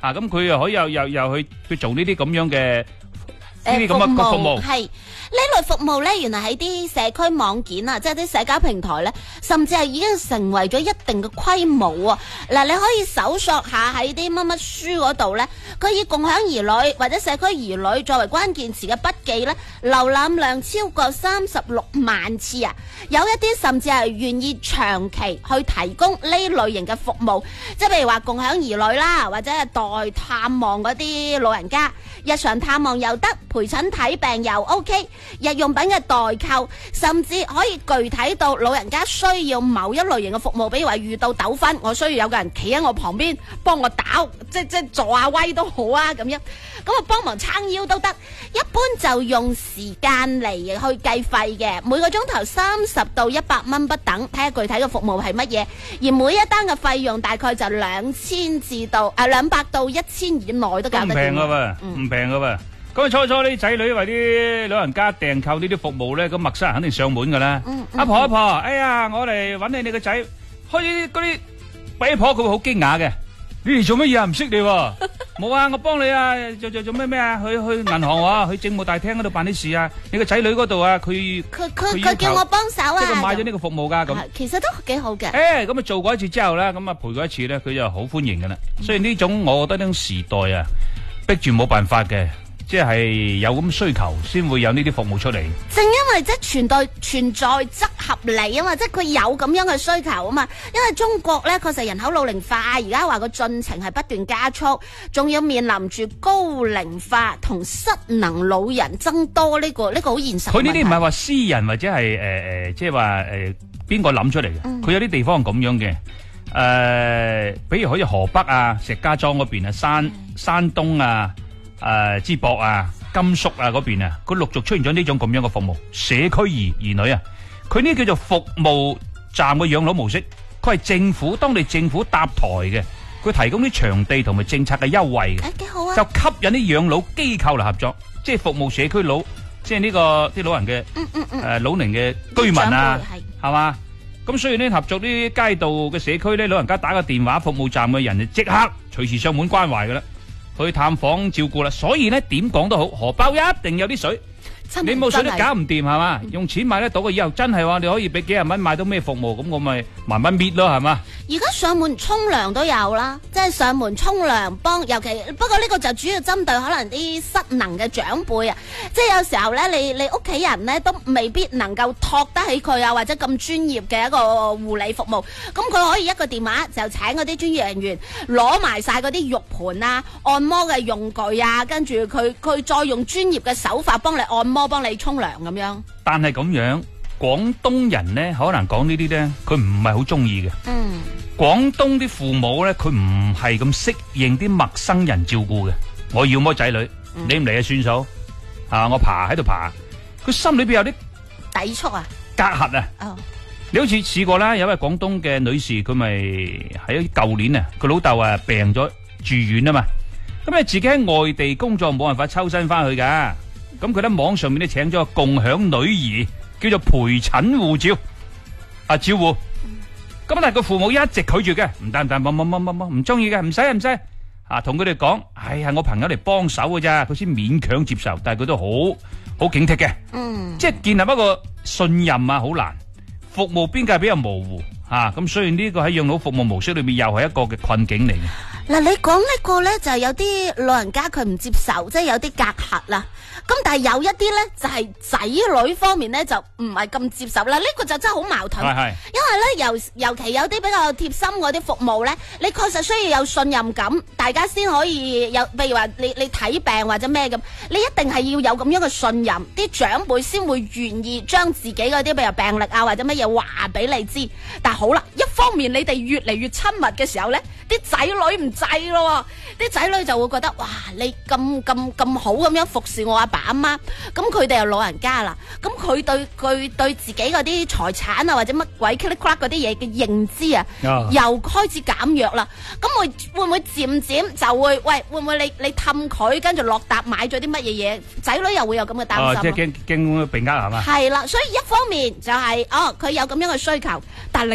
啊，咁佢又可以又去做呢啲咁樣嘅呢啲咁嘅服務。 係呢類服務咧，原來喺啲社區網件啊，即係啲社交平台咧，甚至係已經成為咗一定嘅規模啊！嗱，你可以搜索下喺啲乜乜書嗰度咧，佢以共享兒女或者社區兒女作為關鍵詞嘅筆記咧，瀏覽量超過36萬次啊！有一啲甚至係願意長期去提供呢類型嘅服務，即係譬如話共享兒女啦，或者係代探望嗰啲老人家，日常探望又得，陪診睇病又 OK。日用品嘅代購，甚至可以具體到老人家需要某一類型嘅服務，比如話遇到糾紛，我需要有個人企喺我旁邊幫我打，即係助下威都好啊，咁樣咁啊幫忙撐腰都得。一般就用時間嚟去計費嘅，每個鐘頭30到100蚊不等，睇下具體嘅服務係乜嘢。而每一單嘅費用大概就200到1000以內都搞得掂。 唔平噶噃，唔平噶噃。咁初初啲仔女為啲老人家訂購呢啲服務咧，咁陌生人肯定上門噶啦。阿婆，哎呀，我嚟揾你個仔，開啲嗰啲鬼婆，佢會好驚訝嘅。你哋做乜嘢啊？唔識你喎。冇啊，我幫你啊，做咩啊？去銀行喎，去政務大廳嗰度辦啲事啊。你個仔女嗰度啊，佢叫我幫手啊。 即係佢買咗呢個服務噶咁。 其實都幾好嘅。 咁啊做過一次之後咧，咁啊陪過一次咧，佢就好歡迎噶啦。所以呢種我覺得呢種時代啊，逼住冇辦法嘅。即係有咁需求，先會有呢啲服務出嚟。 正因為即係存在則合理啊嘛，即係佢有咁樣嘅需求啊嘛。因為中國咧確實人口老齡化，而家話個進程係不斷加速，仲要面臨住高齡化同失能老人增多呢個好現實。 佢呢啲唔係話私人或者係即係話邊個諗出嚟嘅？佢有啲地方係咁樣嘅，比如好似河北啊、石家莊嗰邊啊、山東啊。淄博啊、甘肅啊嗰邊啊，佢陸續出現咗呢種咁樣嘅服務，社區兒女啊，佢呢叫做服務站嘅養老模式，佢係當地政府搭台嘅，佢提供啲場地同埋政策嘅優惠嘅， 幾好啊， 就吸引啲養老機構嚟合作，即係服務社區佬，即係呢個啲老人嘅老齡嘅居民啊，係嘛？咁所以呢合作呢啲街道嘅社區咧，老人家打個電話，服務站嘅人就即刻隨時上門關懷噶啦。去探訪照顧啦，所以咧點講都好，荷包一定有啲水。你冇水都搞唔掂係嘛？用錢買得到嘅以後真係話你可以俾幾十蚊買到咩服務，咁我咪慢慢搣咯係嘛？ 而家上門沖涼都有啦，即係上門沖涼幫，尤其不過呢個就主要針對可能啲失能嘅長輩啊，即係有時候咧你屋企人咧都未必能夠托得起佢啊，或者咁專業嘅一個護理服務，咁佢可以一個電話就請嗰啲專業人員攞埋晒嗰啲浴盤啊、按摩嘅用具啊，跟住佢再用專業嘅手法幫你按摩、幫你沖涼咁樣。 但係咁樣，廣東人咧可能講呢啲咧，佢唔係好中意嘅。廣東啲父母咧，佢唔係咁適應啲陌生人照顧嘅。我要麼仔女，你唔嚟就算數。我喺度爬，佢心裏邊有啲抵觸啊、 隔閡啊。你好似試過啦，有位廣東嘅女士，佢咪喺舊年啊，佢老豆啊病咗住院啊嘛，咁你自己喺外地工作冇辦法抽身翻去噶，咁佢喺網上面咧請咗個共享女兒，叫做陪診護照護。咁但係個父母一直拒絕嘅，唔得，冇，唔中意嘅，唔使，同佢哋講，係我朋友嚟幫手嘅咋，佢先勉強接受，但係佢都好警惕嘅，即係建立一個信任啊，好難，服務邊界比較模糊，咁所以呢個喺養老服務模式裏面又係一個嘅困境嚟嘅。 嗱，你講呢個咧就有啲老人家佢唔接受，即係有啲隔閡啦。咁但係有一啲咧就係仔女方面咧就唔係咁接受啦。呢個就真係好矛盾。因為咧尤其有啲比較貼心嗰啲服務咧，你確實需要有信任感，大家先可以有。譬如話你睇病或者咩咁，你一定係要有咁樣嘅信任，啲長輩先會願意將自己嗰啲譬如病歷啊或者乜嘢話俾你知。但係好啦，一方面你哋越嚟越親密嘅時候咧，啲仔女唔制咯，啲仔女就會覺得哇，你咁好咁樣服侍我阿爸阿媽，咁佢哋又老人家啦，咁佢對自己嗰啲財產啊或者乜鬼 click click 嗰啲嘢嘅認知啊，又開始減弱啦。咁會唔會漸漸就會會唔會你氹佢，跟住落搭買咗啲乜嘢嘢，仔女又會有咁嘅擔心。 即係驚被呃係嘛？ 係啦，所以一方面就係佢有咁樣嘅需求，但係另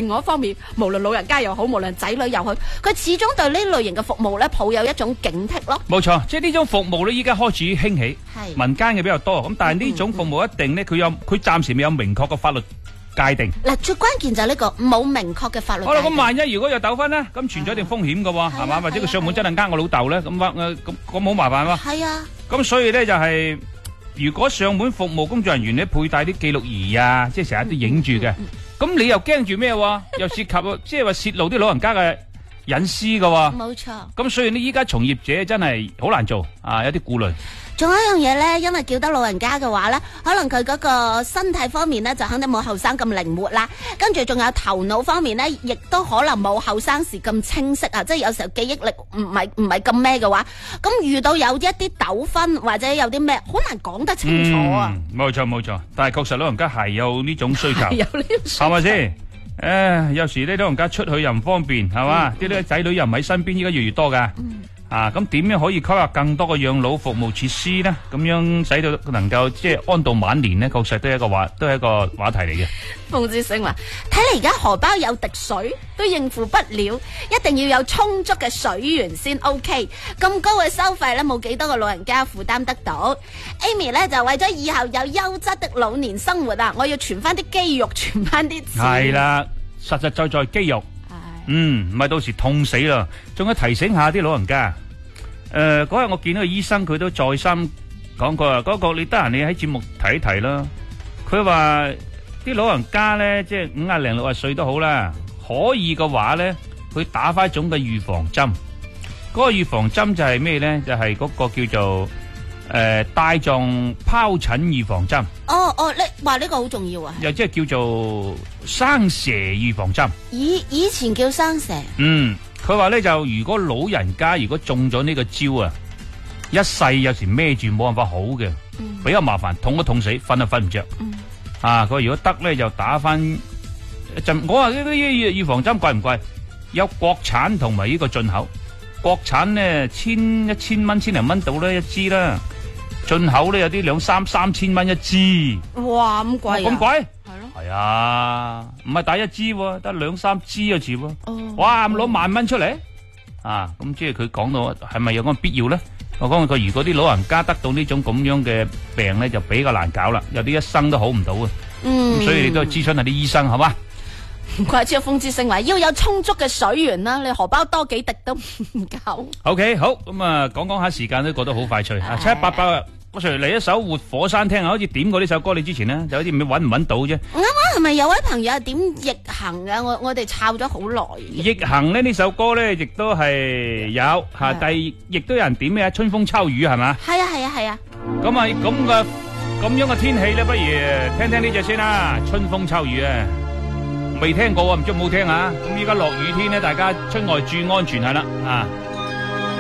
另外一方面，無論老人家又好，無論仔女又好，佢始終對呢類型嘅服務咧抱有一種警惕咯。 冇錯，即係呢種服務咧，依家開始興起， 係民間嘅比較多。咁但係呢種服務一定咧，佢暫時未有明確嘅法律界定。 嗱，最關鍵就係呢個冇明確嘅法律界好啦， 定。 咁萬一如果有糾紛咧，咁存在一定風險嘅喎，係嘛？或者佢上門真係呃我老豆咧，咁好麻煩喎。 係啊， 咁所以咧就係，如果上門服務工作人員咧佩戴啲記錄儀啊，即係成日都影住嘅，咁你又驚住咩喎？又涉及即係話泄露啲老人家嘅隱私嘅喎。 冇錯。 咁所以呢，依家從業者真係好難做啊，有啲顧慮。 仲有一樣嘢咧，因為叫得老人家嘅話咧，可能佢嗰個身體方面咧就肯定冇後生咁靈活啦，跟住仲有頭腦方面咧，亦都可能冇後生時咁清晰啊！即係有時候記憶力唔係咁咩嘅話，咁遇到有一啲糾紛或者有啲咩，好難講得清楚啊！ 冇錯冇錯，但係確實老人家係有呢種需求， 有呢種需求係咪先？有時呢老人家出去又唔方便，係嘛？啲仔女又唔喺身邊，依家越嚟越多噶。咁點樣可以規劃更多嘅養老服務設施呢？咁樣使到能夠即係安度晚年呢，確實都係一個話題嚟嘅。 馮志勝話：睇嚟而家荷包有滴水都應付不了，一定要有充足嘅水源先 OK。咁高嘅收費咧，冇幾多個老人家負擔得到。Amy 咧就為咗以後有優質的老年生活啊，我要存翻啲肌肉，存翻啲錢。 係啦，實實在在肌肉。唔係到時痛死啦！仲要提醒下啲老人家。嗰日我見到個醫生，佢都再三講過啊。嗰個你得閒你喺節目提一提啦。佢話啲老人家咧，即係50零60歲都好啦，可以嘅話咧，佢打翻一種嘅預防針。嗰個預防針就係咩咧？就係嗰個叫做帶狀疱疹預防針。 你話呢個好重要啊！ 又即係叫做生蛇預防針。 以前叫生蛇。 佢話咧就如果老人家如果中咗呢個招啊，一世有時孭住冇辦法好嘅，比較麻煩，痛都痛死，瞓都瞓唔着。佢如果得咧就打翻一針。我話呢啲預防針貴唔貴？有國產同埋呢個進口。國產咧1000蚊千零蚊到啦一支啦。進口咧有啲2、3千蚊一支。 哇，咁貴啊！ 咁貴？ 係咯。 係啊，唔係打一支喎，得2、3支一次喎。哇，咁攞1萬蚊出嚟咁即係佢講到係咪有咁嘅必要咧？我講佢如果啲老人家得到呢種咁樣嘅病咧，就比較難搞啦，有啲一生都好唔到啊。所以你都諮詢下啲醫生係嘛？ 唔怪之風之聲話要有充足嘅水源啦，你荷包多幾滴都唔夠。 OK， 好咁啊，講下時間都過得好快脆啊，788。我隨嚟一首活火山聽下，好似點過呢首歌，你之前呢就好似唔知搵唔搵到啫。 啱啱係咪有位朋友係點逆行嘅？我哋抄咗好耐。 逆行呢首歌咧，亦都係有吓，但係亦都有人點咩？春風秋雨係嘛？ 係啊。 咁啊咁樣嘅天氣咧，不如聽聽呢隻先啦。春風秋雨啊，未聽過啊，唔知有冇聽啊？咁依家落雨天咧，大家出外注意安全係啦啊！